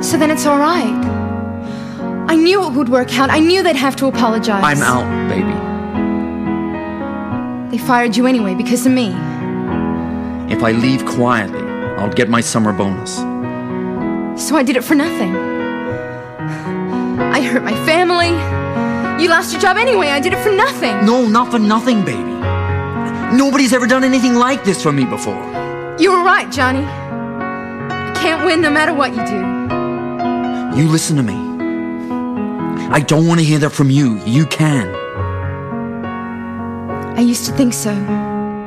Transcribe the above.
So then it's all right. I knew it would work out. I knew they'd have to apologize. I'm out, baby. They fired you anyway because of me. If I leave quietly, I'll get my summer bonus. So I did it for nothing. I hurt my family. You lost your job anyway. I did it for nothing. No, not for nothing, baby. Nobody's ever done anything like this for me before. You were right, Johnny. You can't win no matter what you do. You listen to me. I don't want to hear that from you. You can. I used to think so.